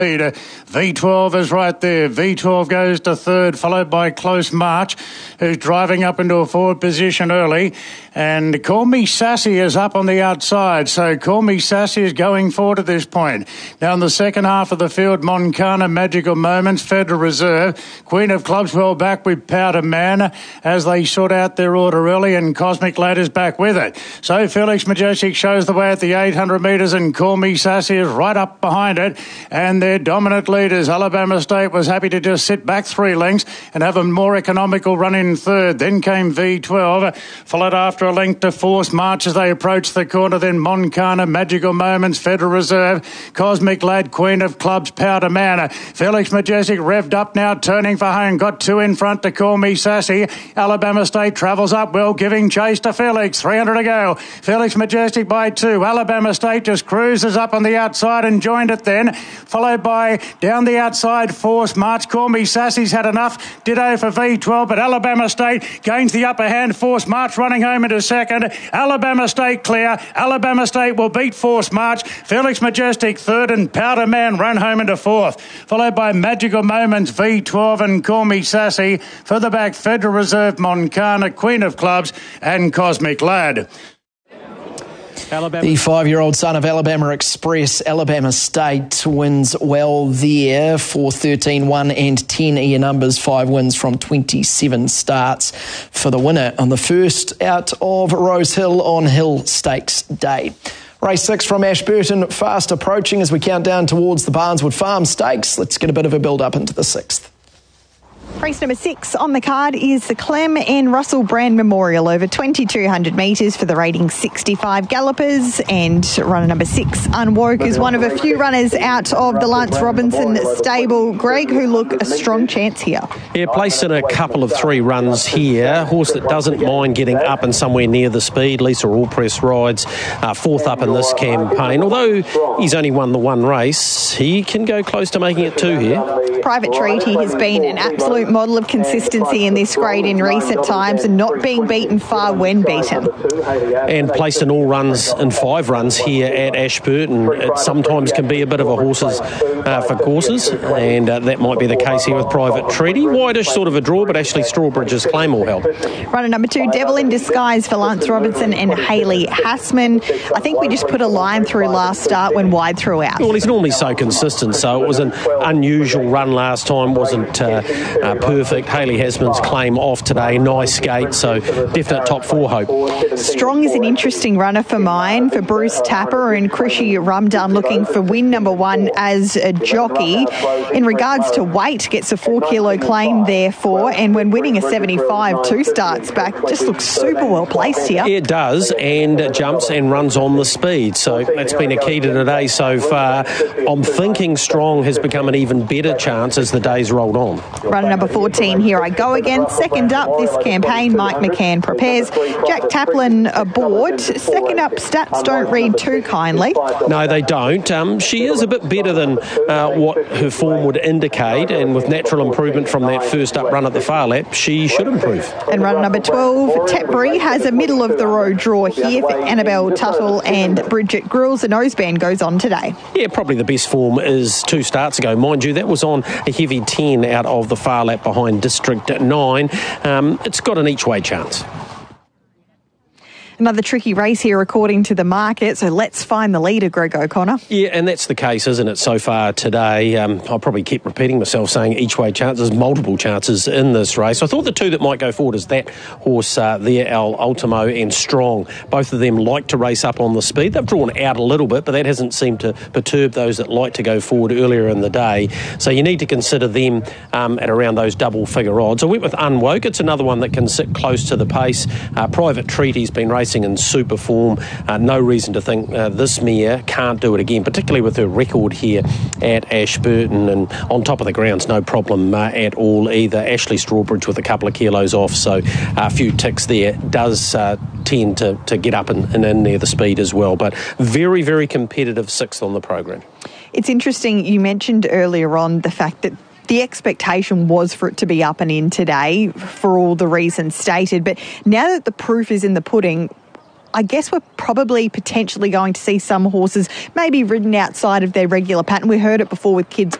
V12 is right there. V12 goes to third, followed by Close March, who's driving up into a forward position early. And Call Me Sassy is up on the outside. So Call Me Sassy is going forward at this point. Now in the second half of the field, Moncana, Magical Moments, Federal Reserve, Queen of Clubs well back with Powder Man as they sort out their order early, and Cosmic Lad is back with it. So Felix Majestic shows the way at the 800 metres, and Call Me Sassy is right up behind it. And their dominant leaders, Alabama State, was happy to just sit back 3 lengths and have a more economical run in third. Then came V12, followed after a length to Force March as they approached the corner. Then Moncana, Magical Moments, Federal Reserve, Cosmic Lad, Queen of Clubs, Powder Man. Felix Majestic revved up now, turning for home. Got 2 in front to Call Me Sassy. Alabama State travels up well, giving chase to Felix. 300 to go. Felix Majestic by 2. Alabama State just cruises up on the outside and joined it then, followed by down the outside Force March. Call Me Sassy's had enough. Ditto for V12, but Alabama State gains the upper hand. Force March running home into second. Alabama State clear. Alabama State will beat Force March. Felix Majestic third, and Powder Man run home into fourth, followed by Magical Moments, V12 and Call Me Sassy. Further back, Federal Reserve, Moncana, Queen of Clubs and Cosmic Lad. The 5-year-old son of Alabama Express, Alabama State, wins well there. 4, 13, 1 and 10 are your numbers. 5 wins from 27 starts for the winner on the first out of Rose Hill on Hill Stakes Day. Race 6 from Ashburton, fast approaching as we count down towards the Barneswood Farm Stakes. Let's get a bit of a build-up into the 6th. Race number 6 on the card is the Clem and Russell Brand Memorial over 2,200 metres for the rating 65 gallopers, and runner number 6, Unwoke, is one of a few runners out of the Lance Robinson stable, Greg, who look a strong chance here. Yeah, placed in a couple of 3 runs here. Horse that doesn't mind getting up and somewhere near the speed. Lisa Allpress rides 4th up in this campaign. Although he's only won the 1 race, he can go close to making it 2 here. Private Treaty has been an absolute model of consistency in this grade in recent times and not being beaten far when beaten. And placed in all runs and 5 runs here at Ashburton. It sometimes can be a bit of a horses for courses, and that might be the case here with Private Treaty. Wideish sort of a draw, but Ashley Strawbridge's Claymore held. Runner number 2, Devil in Disguise for Lance Robinson and Hayley Hassman. I think we just put a line through last start when wide threw out. Well, he's normally so consistent, so it was an unusual run last time, wasn't perfect. Hayley Hassman's Claim off today, nice skate, so definite top 4 hope. Strong is an interesting runner for mine, for Bruce Tapper, and Krishy Rumdun looking for win number 1 as a jockey. In regards to weight, gets a 4 kilo claim therefore, and when winning a 75 2 starts back, just looks super well placed here. It does, and jumps and runs on the speed, so that's been a key to today so far. I'm thinking Strong has become an even better chance as the days rolled on. Runner number 14, Here I Go Again. Second up this campaign, Mike McCann prepares. Jack Taplin aboard. Second up, stats don't read too kindly. No, they don't. She is a bit better than what her form would indicate, and with natural improvement from that first up run at the far lap, she should improve. And runner number 12, Tetbury, has a middle of the road draw here for Annabelle Tuttle and Bridget Grills. The noseband goes on today. Yeah, probably the best form is 2 starts ago. Mind you, that was on a heavy 10 out of the far lap behind District 9. It's got an each-way chance. Another tricky race here according to the market, so let's find the leader, Greg O'Connor. Yeah, and that's the case, isn't it, so far today? I'll probably keep repeating myself, saying each way chances, multiple chances in this race. I thought the 2 that might go forward is that horse there, El Ultimo and Strong. Both of them like to race up on the speed. They've drawn out a little bit, but that hasn't seemed to perturb those that like to go forward earlier in the day. So you need to consider them at around those double-figure odds. I went with Unwoke. It's another one that can sit close to the pace. Private Treaty's been racing in super form. No reason to think this mare can't do it again, particularly with her record here at Ashburton, and on top of the grounds, no problem at all either. Ashley Strawbridge with a couple of kilos off, so a few ticks there. Does tend to get up and in near the speed as well, but very, very competitive 6th on the program. It's interesting, you mentioned earlier on the fact that the expectation was for it to be up and in today for all the reasons stated, but now that the proof is in the pudding, I guess we're probably potentially going to see some horses maybe ridden outside of their regular pattern. We heard it before with Kids